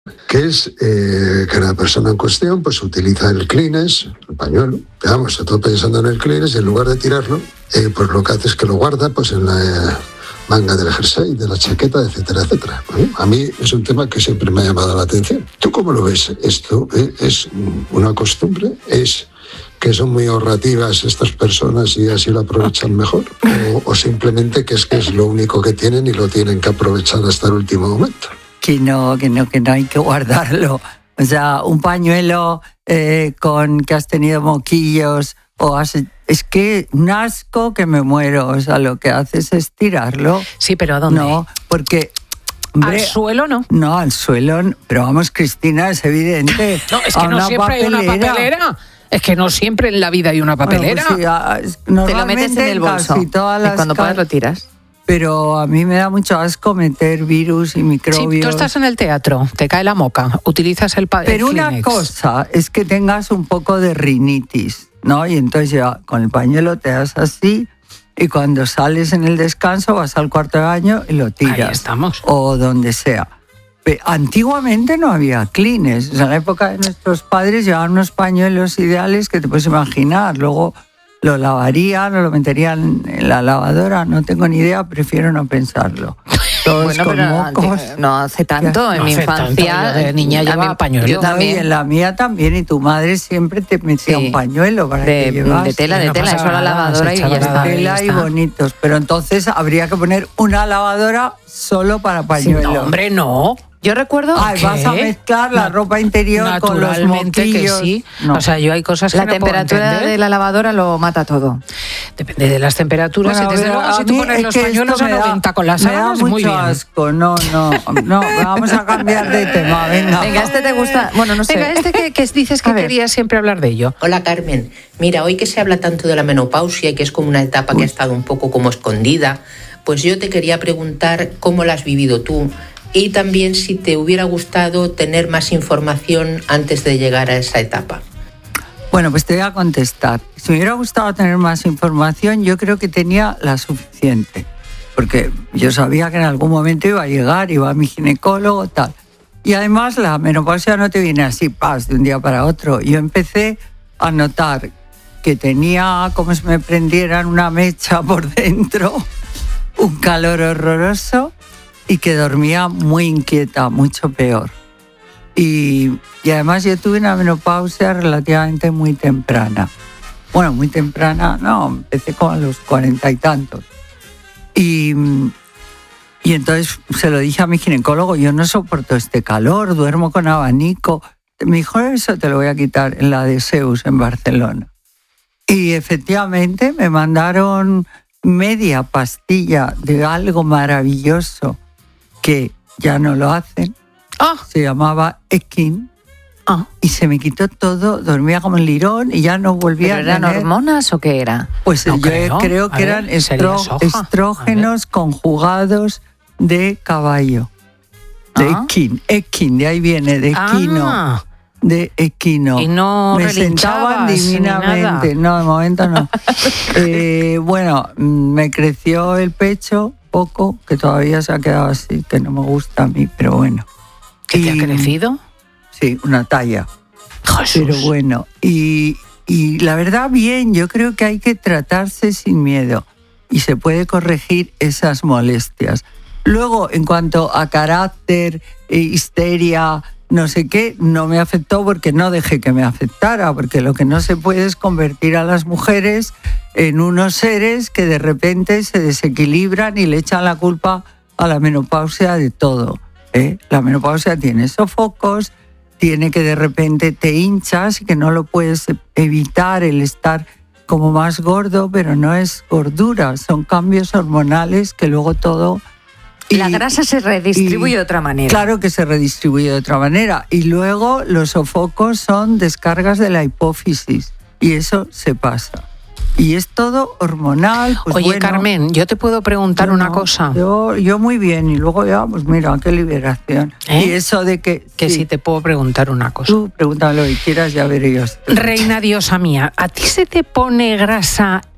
que es que la persona en cuestión pues utiliza el Kleenex, el pañuelo, digamos, está pensando en el Kleenex y en lugar de tirarlo, pues lo que hace es que lo guarda pues en la manga del jersey, de la chaqueta, etcétera, etcétera. A mí es un tema que siempre me ha llamado la atención. ¿Tú cómo lo ves esto? ¿Es una costumbre? ¿Es que son muy ahorrativas estas personas y así lo aprovechan mejor? ¿O simplemente que es lo único que tienen y lo tienen que aprovechar hasta el último momento? Que no hay que guardarlo. O sea, un pañuelo con que has tenido moquillos es que un asco que me muero. O sea, lo que haces es tirarlo. Sí, pero ¿a dónde? No, porque... Hombre, ¿al suelo no? No, al suelo. Pero vamos, Cristina, es evidente. No, es que no siempre hay una papelera. Es que no siempre en la vida hay una papelera. Bueno, pues sí, te lo metes en el bolso y cuando puedas lo tiras. Pero a mí me da mucho asco meter virus y microbios. Sí, tú estás en el teatro, te cae la moca, utilizas el Pero el una Kleenex. cosa es que tengas un poco de rinitis, ¿no? Y entonces ya con el pañuelo te das así y cuando sales en el descanso vas al cuarto de baño y lo tiras. Ahí estamos. O donde sea. Antiguamente no había Kleenex. En la época de nuestros padres llevaban unos pañuelos ideales que te puedes imaginar. Luego lo lavarían o lo meterían en la lavadora, no tengo ni idea, prefiero no pensarlo. Todos bueno, con pero mocos. no hace tanto, en mi infancia. De niña llevaba pañuelo. Yo también. Y en la mía también, y tu madre siempre te metía un pañuelo para que llevas. De tela, eso a la lavadora y ya está. De tela y bonitos, pero entonces habría que poner una lavadora solo para pañuelo. Sí, no, hombre, no. Yo recuerdo que vas a mezclar la ropa interior con los moquillos. Que sí. No. O sea, yo hay cosas que la no puedo temperatura entender. de la lavadora lo mata todo. Depende de las temperaturas. Bueno, y desde luego, si tú pones los pañuelos a 90 con las sábanas, muy bien. Me da mucho asco. No, vamos a cambiar de tema. Venga, este te gusta. Bueno, no sé. Venga, que dices que querías siempre hablar de ello. Hola, Carmen. Mira, hoy que se habla tanto de la menopausia y que es como una etapa que ha estado un poco como escondida, pues yo te quería preguntar cómo la has vivido tú. Y también si te hubiera gustado tener más información antes de llegar a esa etapa. Bueno, pues te voy a contestar. Si me hubiera gustado tener más información, yo creo que tenía la suficiente. Porque yo sabía que en algún momento iba a llegar, iba a mi ginecólogo, tal. Y además la menopausia no te viene así, de un día para otro. Yo empecé a notar que tenía como si me prendieran una mecha por dentro, un calor horroroso, y que dormía muy inquieta, mucho peor. Y además yo tuve una menopausia relativamente muy temprana. Bueno, muy temprana, no, empecé como a los 40 y tantos. Y entonces se lo dije a mi ginecólogo, yo no soporto este calor, duermo con abanico. Me dijo, eso te lo voy a quitar en la de Zeus, en Barcelona. Y efectivamente me mandaron media pastilla de algo maravilloso que ya no lo hacen. Se llamaba Ekin. Y se me quitó todo, dormía como un lirón y ya no volvía a tener. ¿Eran hormonas o qué era? Pues no creo que eran estrógenos conjugados de caballo. De Ekin, de ahí viene, de equino. De equino. Y no me sentaban divinamente. No, de momento no. Bueno, me creció el pecho poco, que todavía se ha quedado así, que no me gusta a mí, pero bueno. ¿Qué te ha crecido? Sí, una talla. Jesús. Pero bueno, y la verdad, bien, yo creo que hay que tratarse sin miedo y se puede corregir esas molestias. Luego, en cuanto a carácter, histeria, no sé qué, no me afectó porque no dejé que me afectara, porque lo que no se puede es convertir a las mujeres en unos seres que de repente se desequilibran y le echan la culpa a la menopausia de todo. La menopausia tiene sofocos, tiene que de repente te hinchas y que no lo puedes evitar el estar como más gordo, pero no es gordura, son cambios hormonales que luego todo... La grasa se redistribuye de otra manera. Claro que se redistribuye de otra manera. Y luego los sofocos son descargas de la hipófisis y eso se pasa. Y es todo hormonal. Pues oye, bueno, Carmen, yo te puedo preguntar una cosa. Yo muy bien, y luego ya, pues mira, qué liberación. Y eso de que... Que sí te puedo preguntar una cosa. Tú pregúntame lo que quieras, ya veré yo. Reina diosa mía, ¿a ti se te pone grasa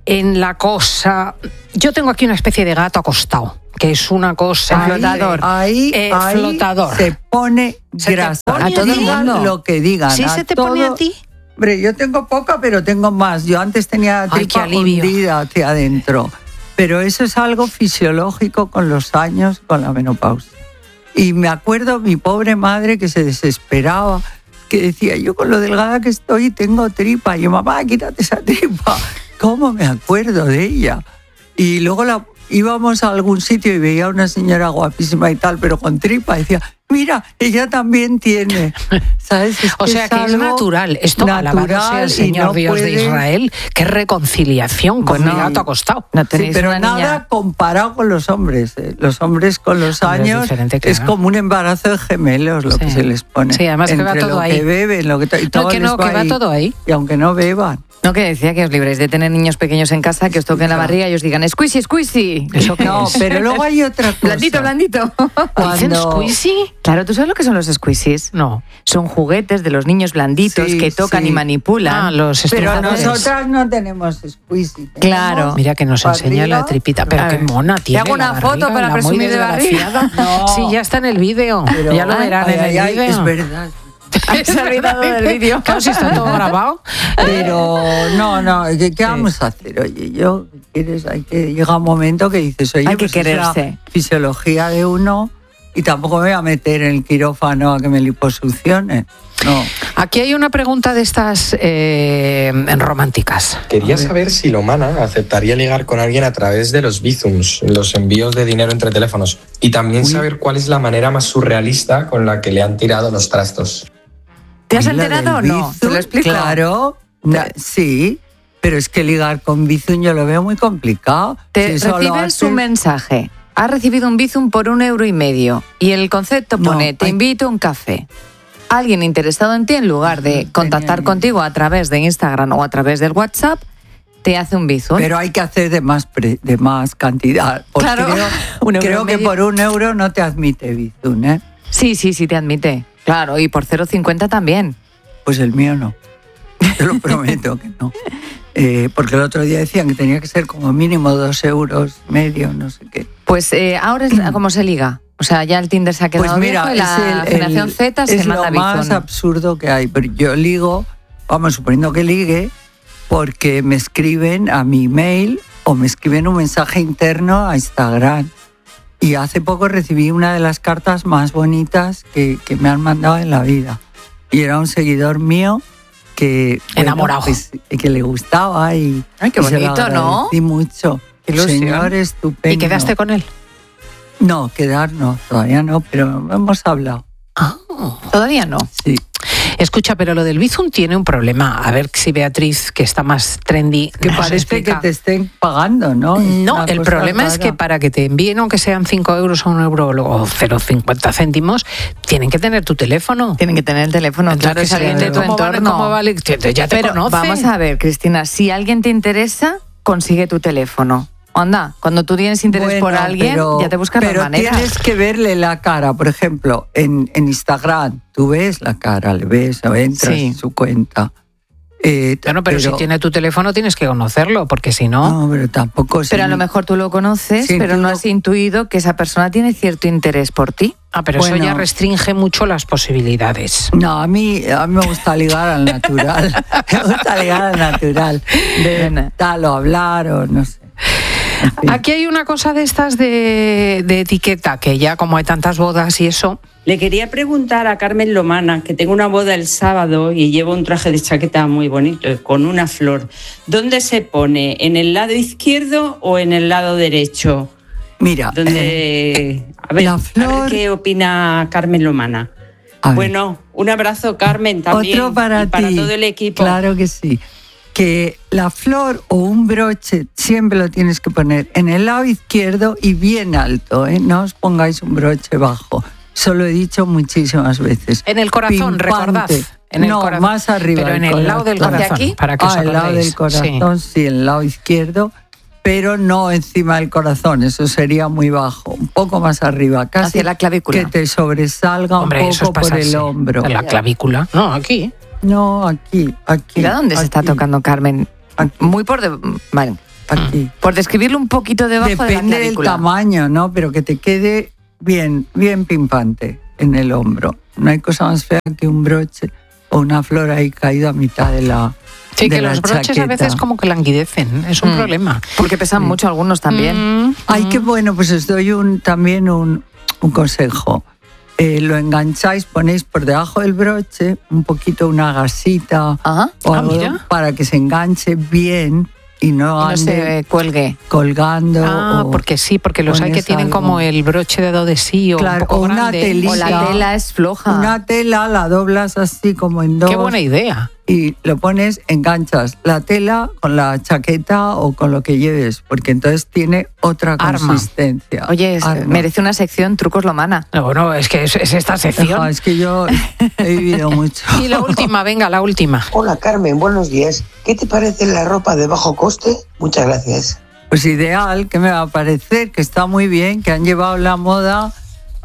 en la cosa. Yo tengo aquí una especie de gato acostado, que es una cosa. Flotador. Ahí flotador. se pone grasa. a todo el mundo. Lo que digan. ¿Sí se te pone a ti? Hombre, yo tengo poca, pero tengo más. Yo antes tenía Ay, qué tripa alivio. hundida hacia adentro. Pero eso es algo fisiológico con los años, con la menopausia. Y me acuerdo mi pobre madre que se desesperaba, que decía, yo con lo delgada que estoy tengo tripa. Y yo, mamá, quítate esa tripa. ¿Cómo me acuerdo de ella? Y luego íbamos a algún sitio y veía a una señora guapísima y tal, pero con tripa. Y decía, mira, ella también tiene. ¿Sabes? O sea que es natural. Esto, alabado sea el Señor Dios de Israel. Qué reconciliación con mi gato acostado. No Sí, tenéis pero una nada niña. comparado con los hombres. Los hombres con los Hombre, es años diferente, es claro. como un embarazo de gemelos lo que se les pone. Sí, además que va Entre todo lo ahí. que beben, lo que y No, todo que les no, que va ahí. todo ahí. Y aunque no beban. No, que decía que os libréis de tener niños pequeños en casa, que os toquen la barriga y os digan, squishy, squishy. ¿Eso qué No, es? pero luego hay otra cosa. Blandito, blandito. ¿Dicen Cuando- squeezy? Claro, ¿tú sabes lo que son los squishies? No. Son juguetes de los niños blanditos Sí, que tocan sí. y manipulan. Ah, los Pero estrujadores. nosotras no tenemos squeezy. Claro. Mira que nos enseña barriga. la tripita, pero A qué ver. mona tiene. hago una la foto barriga, para la muy presumir de barriga? desgraciada. No. Sí, ya está en el vídeo. Pero- Ya lo verán en el vídeo. Es verdad. Se ha olvidado del vídeo. Claro, si está todo grabado. Pero no, ¿qué vamos a hacer? Oye, llega un momento que dices, oye, Hay que pues es la quererse. fisiología de uno y tampoco me voy a meter en el quirófano a que me liposuccione. No. Aquí hay una pregunta de estas románticas. Quería saber si Lomana aceptaría ligar con alguien a través de los bizums, los envíos de dinero entre teléfonos, y también saber cuál es la manera más surrealista con la que le han tirado los trastos. ¿Te has ¿Y la enterado o del no? Bizum? ¿Te lo explico? Claro, sí, pero es que ligar con Bizum yo lo veo muy complicado. Te Si solo recibes un haces- mensaje. Has recibido un Bizum por 1,50 € y el concepto No, pone, te ay. invito a un café. Alguien interesado en ti, en lugar de contactar ni contigo a través de Instagram o a través del WhatsApp, te hace un Bizum. Pero hay que hacer de más cantidad. Porque Claro, creo, 1,50 que €. por 1 euro no te admite Bizum, ¿eh? Sí, te admite. Claro, y por 0,50 también. Pues el mío no. Te lo prometo que no. Porque el otro día decían que tenía que ser como mínimo 2,5 €, no sé qué. Pues ahora es como se liga. O sea, ya el Tinder se ha quedado Pues mira, viejo y la generación Z se es manda lo más Bizum. absurdo que hay. Pero yo ligo, vamos, suponiendo que ligue, porque me escriben a mi email o me escriben un mensaje interno a Instagram. Y hace poco recibí una de las cartas más bonitas que me han mandado en la vida. Y era un seguidor mío que... Enamorado. pues, que le gustaba y... Ay, qué y se lo bonito, ¿no? agradecí mucho. Qué ilusión. Señor estupendo. ¿Y quedaste con él? No, quedar no, todavía no, pero hemos hablado. Todavía no. Sí. Escucha, pero lo del Bizum tiene un problema. A ver si Beatriz, que está más trendy, Que nos parece explica. que te estén pagando, ¿no? No, Una el cosa problema es rara. que para que te envíen, aunque sean 5 euros o 1 euro o 0,50 céntimos, tienen que tener tu teléfono. Tienen que tener el teléfono, claro, es alguien de tu ¿cómo vale? entorno. ¿Cómo vale? Ya te Pero conoce. vamos a ver, Cristina, si alguien te interesa, consigue tu teléfono. Anda, cuando tú tienes interés Bueno, por alguien, pero- ya te buscas las pero maneras. tienes que verle la cara. Por ejemplo, en Instagram, tú ves la cara, le ves o entras Sí. en su cuenta. Bueno, pero si tiene tu teléfono tienes que conocerlo, porque si no... No, pero tampoco... Pero a si- lo mejor tú lo conoces, Sí, pero tú no lo- has intuido que esa persona tiene cierto interés por ti. pero eso Bueno. ya restringe mucho las posibilidades. No, a mí me gusta ligar al natural. Me gusta ligar al natural. De tal o hablar o no sé. En fin. Aquí hay una cosa de estas de etiqueta, que ya como hay tantas bodas y eso... Le quería preguntar a Carmen Lomana, que tengo una boda el sábado y llevo un traje de chaqueta muy bonito, con una flor. ¿Dónde se pone? ¿En el lado izquierdo o en el lado derecho? Mira, A ver, la flor- a ver qué opina Carmen Lomana. a ver. Bueno, un abrazo, Carmen, también. Otro para y para ti. todo el equipo. Claro que sí. Que la flor o un broche siempre lo tienes que poner en el lado izquierdo y bien alto, ¿eh? No os pongáis un broche bajo. Eso lo he dicho muchísimas veces. En el corazón, Pimpante. recordad. En el no, corazón. más arriba. Pero en del el lado del corazón. corazón. ¿Hacia aquí? Para que os El lado acordéis. del corazón, sí, el lado izquierdo, pero no encima del corazón, eso sería muy bajo, un poco más arriba, casi Hacia la clavícula. que te sobresalga Hombre, un eso es poco por el pasarse. hombro. En la clavícula. No, aquí. No, aquí. Mira dónde se está aquí. tocando Carmen. Aquí. Muy por... Vale. aquí. Por describirlo un poquito debajo de la clavícula. Depende del tamaño, ¿no? Pero que te quede bien pimpante en el hombro. No hay cosa más fea que un broche o una flor ahí caído a mitad de la Sí, de que los broches chaqueta. a veces como que languidecen, es un problema. Porque pesan mucho algunos también. Ay, qué bueno, pues os doy también un consejo. Lo engancháis, ponéis por debajo del broche un poquito una gasita o algo para que se enganche bien y no se cuelgue colgando. Porque los hay que tienen como el broche de adhesí o un poco una grande. telita. O la tela es floja. Una tela la doblas así como en dos. Qué buena idea. Y lo pones, enganchas la tela con la chaqueta o con lo que lleves, porque entonces tiene otra consistencia. Oye, merece una sección Trucos Lomana. No, es que es esta sección. Es que yo he vivido mucho. Y la última, venga, la última. Hola Carmen, buenos días. ¿Qué te parece la ropa de bajo coste? Muchas gracias. Pues ideal, que me va a parecer que está muy bien, que han llevado la moda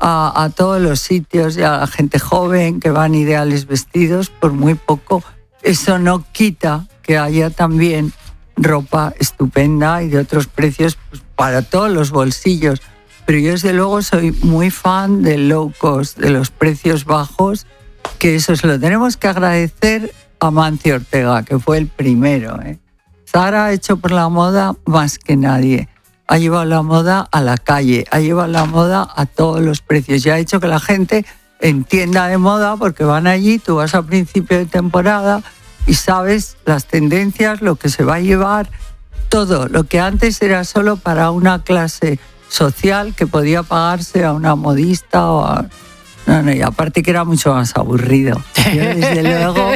a todos los sitios y a la gente joven que van ideales vestidos por muy poco. Eso no quita que haya también ropa estupenda y de otros precios pues, para todos los bolsillos. Pero yo desde luego soy muy fan del low cost, de los precios bajos, que eso se lo tenemos que agradecer a Mancio Ortega, que fue el primero. Zara ha hecho por la moda más que nadie. Ha llevado la moda a la calle, ha llevado la moda a todos los precios y ha hecho que la gente entienda de moda porque van allí, tú vas a principio de temporada y sabes las tendencias, lo que se va a llevar, todo. Lo que antes era solo para una clase social que podía pagarse a una modista o a... No, y aparte que era mucho más aburrido. Yo, desde luego,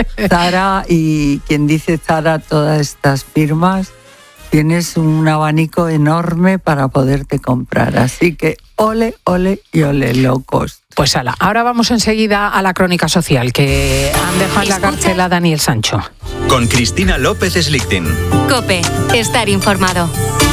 Zara y quien dice Zara, todas estas firmas, tienes un abanico enorme para poderte comprar. Así que ole, ole y ole, low cost. Pues ala, ahora vamos enseguida a la crónica social, que han dejado en la cárcel a Daniel Sancho. Con Cristina López Slichting. COPE, estar informado.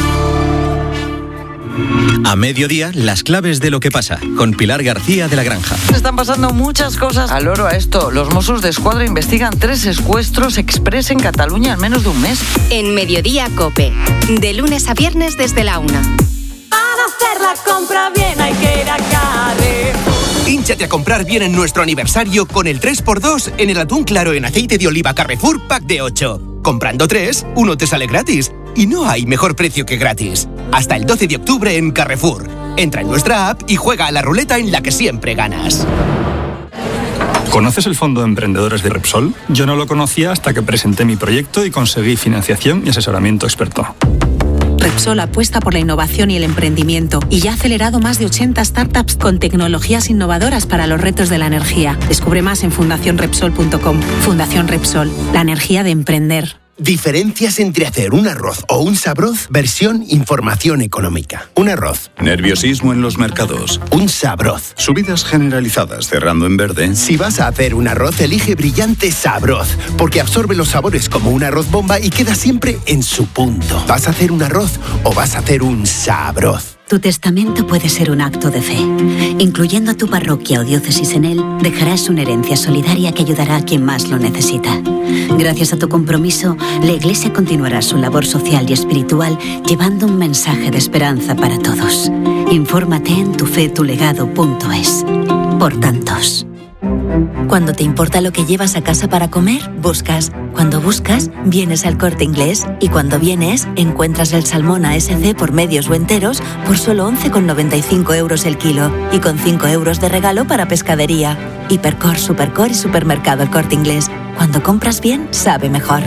A mediodía, las claves de lo que pasa, con Pilar García de la Granja. Están pasando muchas cosas. Al oro a esto, los Mossos de Escuadra investigan 3 secuestros express en Cataluña en menos de un mes. En Mediodía COPE, de lunes a viernes desde la 1. Para hacer la compra bien hay que ir a Carrefour. Hínchate a comprar bien en nuestro aniversario con el 3x2 en el atún claro en aceite de oliva Carrefour Pack de 8. Comprando 3, 1 te sale gratis. Y no hay mejor precio que gratis. Hasta el 12 de octubre en Carrefour. Entra en nuestra app y juega a la ruleta en la que siempre ganas. ¿Conoces el Fondo de Emprendedores de Repsol? Yo no lo conocía hasta que presenté mi proyecto y conseguí financiación y asesoramiento experto. Repsol apuesta por la innovación y el emprendimiento y ya ha acelerado más de 80 startups con tecnologías innovadoras para los retos de la energía. Descubre más en fundacionrepsol.com. Fundación Repsol, la energía de emprender. Diferencias entre hacer un arroz o un sabroz, versión información económica. Un arroz. Nerviosismo en los mercados. Un sabroz. Subidas generalizadas cerrando en verde. Si vas a hacer un arroz, elige Brillante Sabroz, porque absorbe los sabores como un arroz bomba y queda siempre en su punto. ¿Vas a hacer un arroz o vas a hacer un sabroz? Tu testamento puede ser un acto de fe. Incluyendo a tu parroquia o diócesis en él, dejarás una herencia solidaria que ayudará a quien más lo necesita. Gracias a tu compromiso, la Iglesia continuará su labor social y espiritual llevando un mensaje de esperanza para todos. Infórmate en tufetulegado.es. Por tantos. Cuando te importa lo que llevas a casa para comer, buscas. Cuando buscas, vienes al Corte Inglés. Y cuando vienes, encuentras el salmón ASC por medios o enteros por solo 11,95 € el kilo. Y con 5 € de regalo para pescadería. Hipercor, Supercor y Supermercado El Corte Inglés. Cuando compras bien, sabe mejor.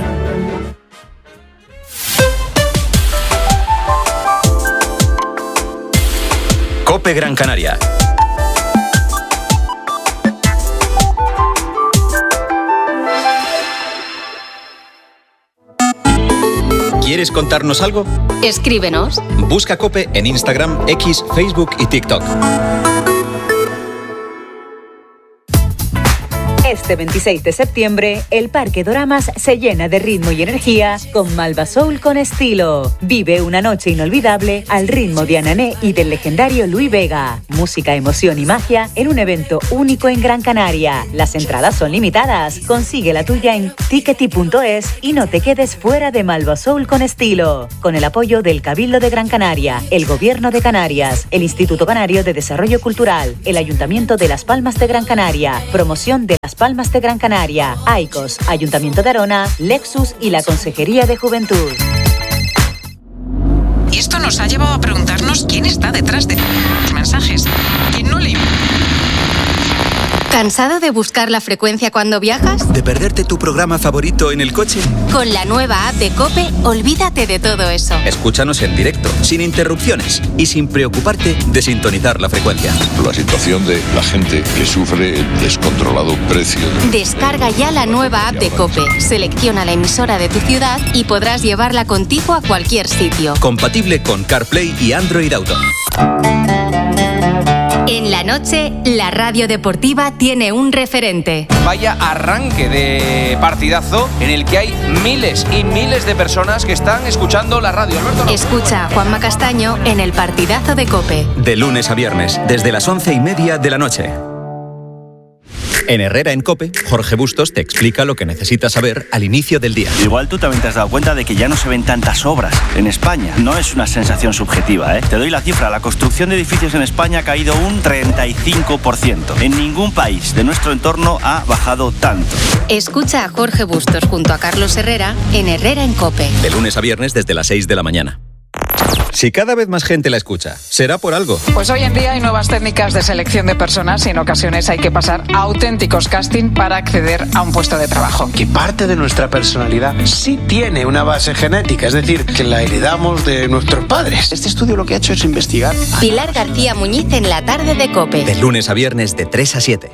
COPE Gran Canaria. ¿Quieres contarnos algo? Escríbenos. Busca COPE en Instagram, X, Facebook y TikTok. Este 26 de septiembre, el Parque Doramas se llena de ritmo y energía con Malva Soul con estilo. Vive una noche inolvidable al ritmo de Anané y del legendario Luis Vega. música, emoción y magia en un evento único en Gran Canaria. Las entradas son limitadas. Consigue la tuya en tickety.es y no te quedes fuera de Malva Soul con estilo. Con el apoyo del Cabildo de Gran Canaria, el Gobierno de Canarias, el Instituto Canario de Desarrollo Cultural, el Ayuntamiento de Las Palmas de Gran Canaria, Promoción de Las Palmas de Gran Canaria, AICOS, Ayuntamiento de Arona, Lexus y la Consejería de Juventud. Y esto nos ha llevado a preguntarnos quién está detrás de los mensajes. ¿Quién no lee? ¿Cansado de buscar la frecuencia cuando viajas? ¿De perderte tu programa favorito en el coche? Con la nueva app de COPE, olvídate de todo eso. Escúchanos en directo, sin interrupciones y sin preocuparte de sintonizar la frecuencia. La situación de la gente que sufre el descontrolado precio. Descarga ya la nueva app de COPE, selecciona la emisora de tu ciudad y podrás llevarla contigo a cualquier sitio. Compatible con CarPlay y Android Auto. En la noche, la radio deportiva tiene un referente. Vaya arranque de partidazo en el que hay miles y miles de personas que están escuchando la radio. Alberto, Escucha a Juanma Castaño en el partidazo de COPE. De lunes a viernes, desde las 11:30 de la noche. En Herrera en COPE, Jorge Bustos te explica lo que necesitas saber al inicio del día. Igual tú también te has dado cuenta de que ya no se ven tantas obras en España. No es una sensación subjetiva, ¿eh? Te doy la cifra. La construcción de edificios en España ha caído un 35%. En ningún país de nuestro entorno ha bajado tanto. Escucha a Jorge Bustos junto a Carlos Herrera en Herrera en COPE. De lunes a viernes desde las 6 de la mañana. Si cada vez más gente la escucha, será por algo. Pues hoy en día hay nuevas técnicas de selección de personas y en ocasiones hay que pasar a auténticos casting para acceder a un puesto de trabajo. Que parte de nuestra personalidad sí tiene una base genética, es decir, que la heredamos de nuestros padres. Este estudio lo que ha hecho es investigar. Pilar García Muñiz en la tarde de COPE. De lunes a viernes de 3 a 7.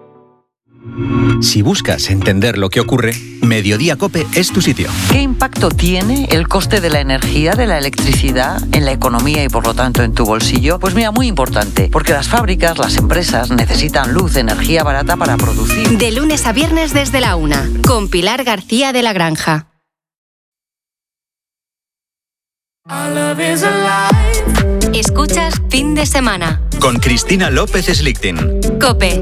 Si buscas entender lo que ocurre, Mediodía COPE es tu sitio. ¿Qué impacto tiene el coste de la energía, de la electricidad, en la economía y por lo tanto en tu bolsillo? Pues mira, muy importante, porque las fábricas, las empresas necesitan luz, energía barata para producir. De lunes a viernes desde la 1, con Pilar García de la Granja. Escuchas Fin de Semana. Con Cristina López Slichting. COPE.